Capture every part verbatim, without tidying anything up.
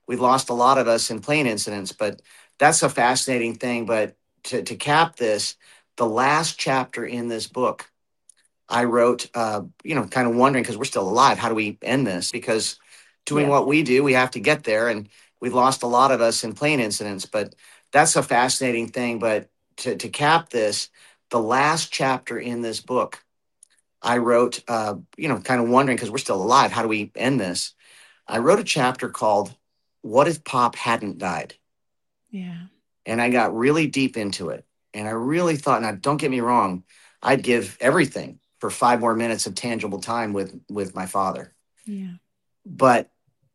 we've lost a lot of us in plane incidents, but that's a fascinating thing. But to, to cap this, the last chapter in this book, I wrote, uh, you know, kind of wondering, because we're still alive, how do we end this? Because doing Yeah. what we do, we have to get there. And we've lost a lot of us in plane incidents, but that's a fascinating thing. But to, to cap this, the last chapter in this book, I wrote, uh, you know, kind of wondering, because we're still alive, how do we end this? I wrote a chapter called What If Pop Hadn't Died? Yeah. And I got really deep into it. And I really thought, now don't get me wrong, I'd give everything for five more minutes of tangible time with, with my father. Yeah. But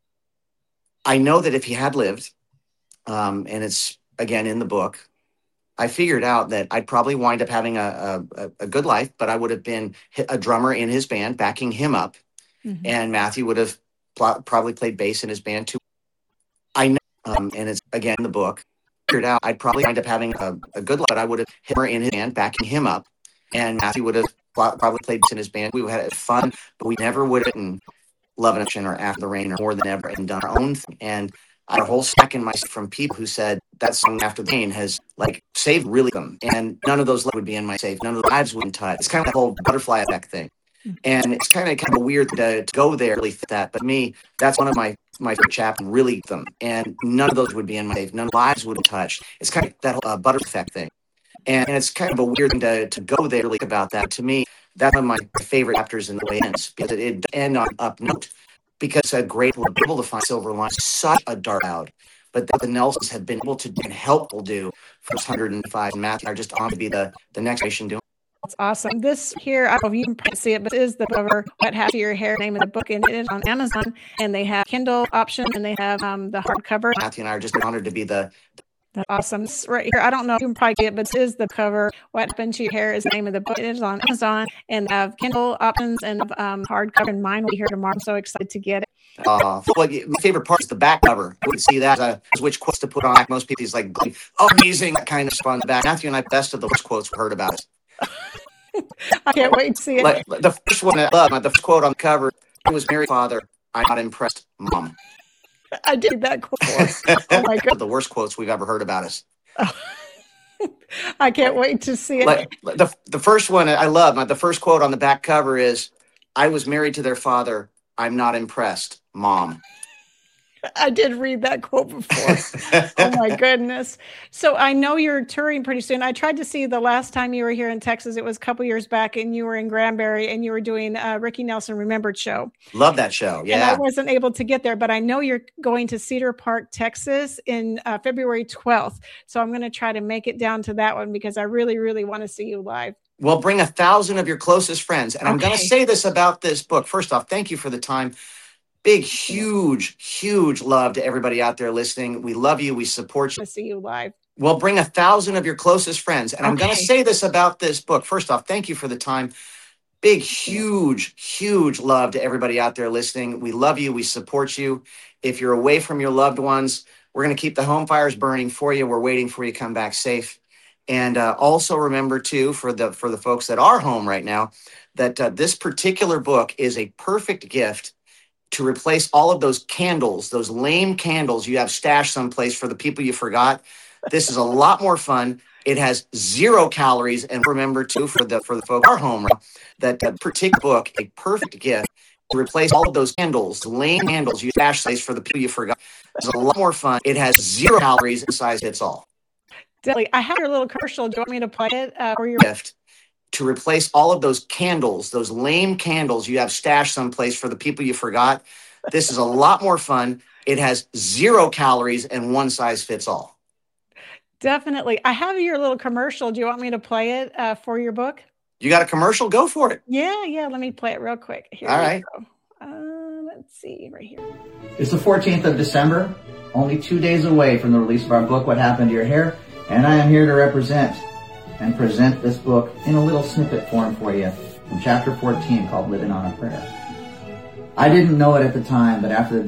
I know that if he had lived, um, and it's, again, in the book, I figured out that I'd probably wind up having a, a, a good life, but I would have been a drummer in his band, backing him up. Mm-hmm. And Matthew would have pl- probably played bass in his band too. I know, um, and it's, again, in the book, figured out I'd probably wind up having a, a good life, but I would have hit her in his band, backing him up. And Matthew would have pl- probably played bass in his band. We would have had fun, but we never would have been Love and Affection or After the Rain or More Than Ever and done our own thing. And I had a whole stack in my from people who said that song After the Rain has like saved really them. And none of those would be in my safe. None of the lives wouldn't touch. It's kind of the whole butterfly effect thing. And it's kind of kind of weird to, to go there, really that. But me, that's one of my my favorite chapters, really them. And none of those would be in my safe. None of the lives wouldn't touch. It's kind of that whole uh, butterfly effect thing. And it's kind of a weird thing to, to go there, really about that. To me, that's one of my favorite chapters in the way it ends, because it, it ends on up note. Because a great will be able to find silver lining, such a dark cloud, but that the Nelsons have been able to do and helpful do for one hundred five. And Matthew are just on to be the, the next generation doing. That's awesome. This here, I don't know if you can see it, but it is the cover, What Happened to Your Hair, name of the book, and it is on Amazon. And they have Kindle option, and they have um, the hardcover. Matthew and I are just honored to be the. That's awesome. This right here, I don't know if you can probably get it, but this is the cover. What Happened to Your Hair is the name of the book. It is on Amazon, and they have Kindle options and um, hardcover. And mine will be here tomorrow. I'm so excited to get it. Uh, well, my favorite part is the back cover. You would see that uh, which quotes to put on. Most people, he's like, oh, amazing, that kind of spun back. Matthew and I, best of the worst quotes we heard about it. I can't wait to see it. Like, the first one I love, the first quote on the cover, I was married, father, I'm not impressed, mom. I did that quote. Oh my God. The worst quotes we've ever heard about us. I can't wait to see it. Like, the, the first one I love, the first quote on the back cover is, I was married to their father, I'm not impressed, mom. I did read that quote before. Oh my goodness. So I know you're touring pretty soon. I tried to see the last time you were here in Texas. It was a couple years back, and you were in Granbury, and you were doing a Ricky Nelson Remembered show. Love that show. Yeah. And I wasn't able to get there, but I know you're going to Cedar Park, Texas in uh, February twelfth. So I'm going to try to make it down to that one, because I really, really want to see you live. Well, bring a thousand of your closest friends. And I'm Okay. going to say this about this book. First off, thank you for the time. Big, huge, huge love to everybody out there listening. We love you. We support you. To see you live. Well, bring a thousand of your closest friends. And I'm going to Okay. say this about this book. First off, thank you for the time. Big, huge, huge love to everybody out there listening. We love you. We support you. If you're away from your loved ones, we're going to keep the home fires burning for you. We're waiting for you to come back safe. And uh, also remember, too, for the for the folks that are home right now, that uh, this particular book is a perfect gift to replace all of those candles, those lame candles you have stashed someplace for the people you forgot. This is a lot more fun. It has zero calories. And remember, too, for the for the folks that are home, that that particular book, a perfect gift to replace all of those candles, lame candles you stashed someplace for the people you forgot. It's a lot more fun. It has zero calories and size hits all. Definitely. I have your little commercial. Do you want me to play it uh, for your gift to replace all of those candles, those lame candles you have stashed someplace for the people you forgot? This is a lot more fun. It has zero calories and one size fits all. Definitely. I have your little commercial. Do you want me to play it uh, for your book? You got a commercial? Go for it. Yeah, yeah. Let me play it real quick. Here all we right. go. Uh, let's see, right here. It's the fourteenth of December, only two days away from the release of our book, What Happened to Your Hair? And I am here to represent and present this book in a little snippet form for you from chapter fourteen called Living on a Prayer. I didn't know it at the time, but after the